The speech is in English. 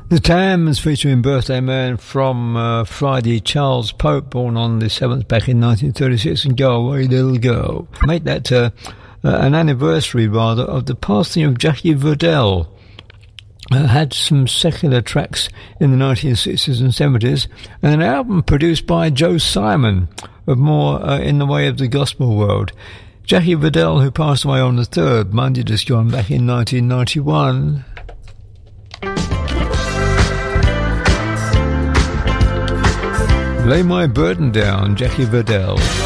The Tams featuring Birthday Man from Friday, Charles Pope, born on the 7th back in 1936, and Go Away Little Girl. Make that an anniversary, rather, of the passing of Jackie Verdell. Had some secular tracks in the 1960s and 70s, and an album produced by Joe Simon, of more in the way of the gospel world. Jackie Verdell, who passed away on the 3rd, Monday just gone, back in 1991. Lay My Burden Down, Jackie Verdell.